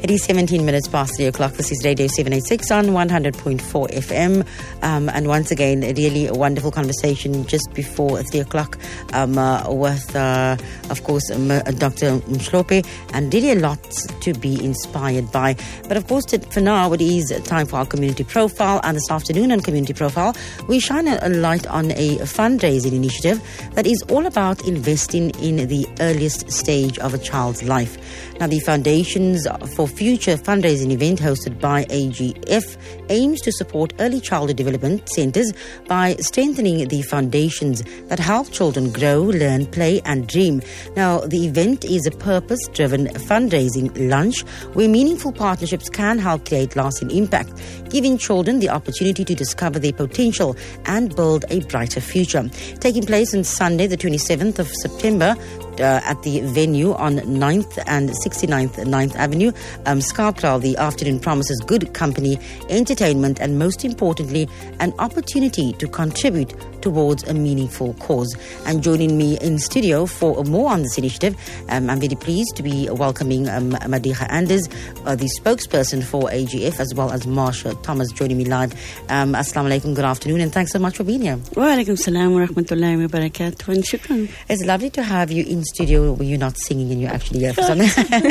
It is 17 minutes past 3 o'clock. This is Radio 786 on 100.4 FM. And once again, a really wonderful conversation just before 3 o'clock with, of course, Dr. Mhlope, and really a lot to be inspired by. But of course, for now, it is time for our community profile. And this afternoon on Community Profile, we shine a light on a fundraising initiative that is all about investing in the earliest stage of a child's life. Now, the Foundations for Future fundraising event hosted by AGF aims to support early childhood development centres by strengthening the foundations that help children grow, learn, play and dream. Now, the event is a purpose-driven fundraising lunch where meaningful partnerships can help create lasting impact, giving children the opportunity to discover their potential and build a brighter future. Taking place on Sunday, the 27th of September, at the venue on 9th and 69th 9th Avenue, Skalpral. The afternoon promises good company, entertainment, and most importantly, an opportunity to contribute towards a meaningful cause. And joining me in studio for more on this initiative, I'm very pleased to be welcoming Madiha Anders, the spokesperson for AGF, as well as Marsha Thomas joining me live. Assalamu alaikum, good afternoon, and thanks so much for being here. Wa alaikum salam wa rahmatullahi wa barakatuh, and shukran. It's lovely to have you in studio where you're not singing and you're actually here for something.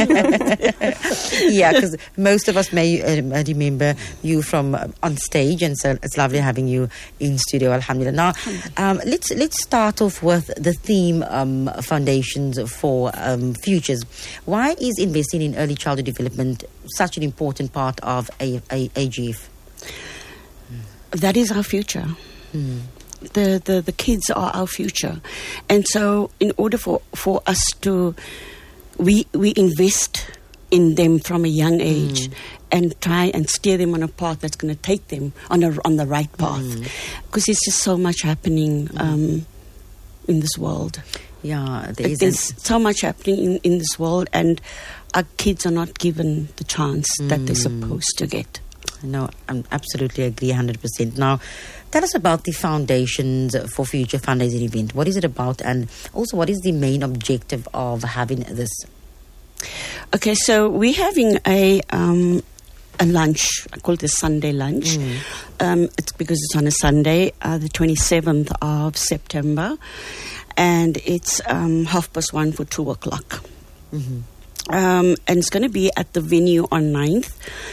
Yeah, because most of us may remember you from on stage, and so it's lovely having you in studio, alhamdulillah. Now, let's start off with the theme, Foundations for Futures. Why is investing in early childhood development such an important part of AGF? That is our future. The kids are our future, and so in order for us to we invest in them from a young age and try and steer them on a path that's going to take them on the right path, because there's just so much happening in this world. Yeah, there's so much happening in this world, and our kids are not given the chance that they're supposed to get. No, I absolutely agree 100%. Now, tell us about the Foundations for Future fundraising event. What is it about, and also what is the main objective of having this? Okay, so we're having a lunch. I call it a Sunday lunch. It's because it's on a Sunday, the 27th of September, and it's 1:30 for 2 o'clock. And it's going to be at the venue on 9th.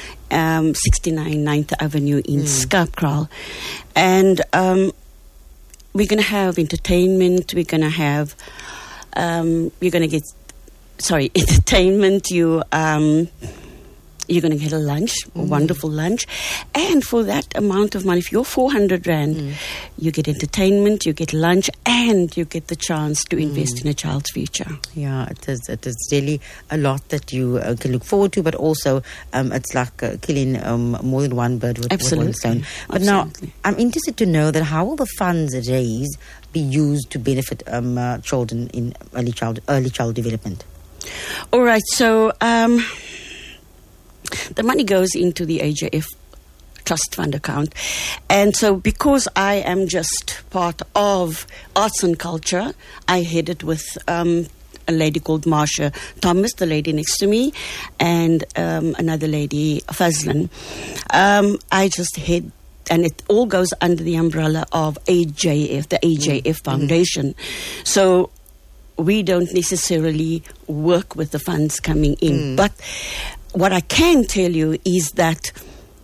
69 9th Avenue in Skalpral. And we're going to have entertainment. We're going to have, you're going to get, entertainment. You're going to get a lunch, a wonderful lunch. And for that amount of money, if you're 400 Rand, you get entertainment, you get lunch, and you get the chance to invest in a child's future. Yeah, it is really a lot that you can look forward to, but also it's like killing more than one bird with one stone. But now, I'm interested to know that how will the funds raised be used to benefit children in early child development? All right, so the money goes into the AGF Trust Fund account. And so because I am just part of arts and culture, I head it with a lady called Marsha Thomas, the lady next to me, and another lady, Fazlan. I just head, and it all goes under the umbrella of AJF, the AJF Foundation. So we don't necessarily work with the funds coming in. But what I can tell you is that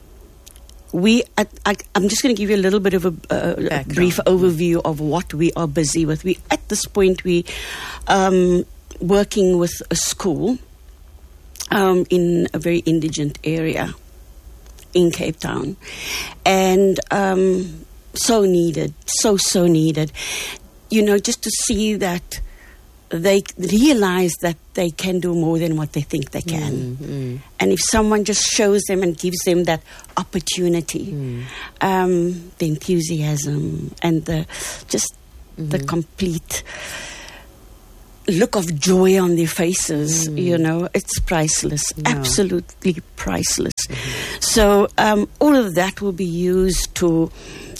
I'm just going to give you a little bit of a brief overview of what we are busy with. At this point, we working with a school in a very indigent area in Cape Town, and so needed, so needed. You know, just to see that they realize that they can do more than what they think they can. And if someone just shows them and gives them that opportunity, the enthusiasm and the complete look of joy on their faces, you know, it's priceless, absolutely priceless. So all of that will be used to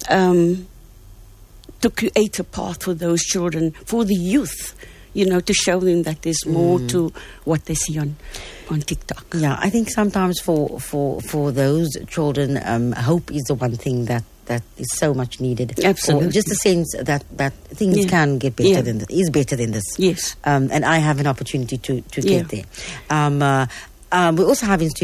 create a path for those children, for the youth, you know, to show them that there's more to what they see on on TikTok. Yeah, I think sometimes for those children, hope is the one thing that is so much needed. Absolutely. Or just the sense that things can get better than this, is better than this. Yes. And I have an opportunity to get there. We also have in studio